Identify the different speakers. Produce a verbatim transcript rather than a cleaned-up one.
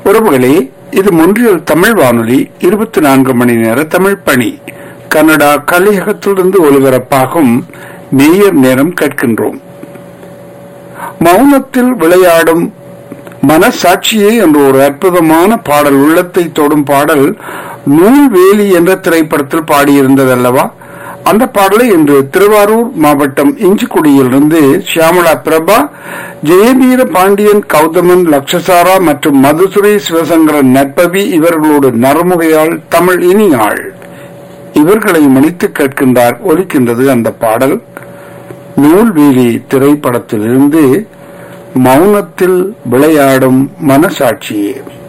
Speaker 1: உறவுகளே, இது மொன்றியல் தமிழ் வானொலி இருபத்தி நான்கு மணி நேர தமிழ் பணி. கனடா கலையகத்திலிருந்து ஒலிபரப்பாகும் நேயர் நேரம் கேட்கின்றோம். மௌனத்தில் விளையாடும் மனசாட்சியே என்ற ஒரு அற்புதமான பாடல், உள்ளத்தை தொடும் பாடல் நூல்வேலி என்ற திரைப்படத்தில் பாடியிருந்ததல்லவா? அந்த பாடலை இன்று திருவாரூர் மாவட்டம் இஞ்சிக்குடியிலிருந்து சியாமலா பிரபா, ஜெயவீர பாண்டியன், கௌதமன், லட்சசாரா மற்றும் மதுசுரை சிவசங்கரன், நற்பவி இவர்களோடு நறுமுகையால் தமிழ் இனியாள் இவர்களை மணித்து கேட்கின்றார். ஒலிக்கின்றது அந்த பாடல் நூல்வேலி திரைப்படத்திலிருந்து மௌனத்தில் விளையாடும் மனசாட்சியே.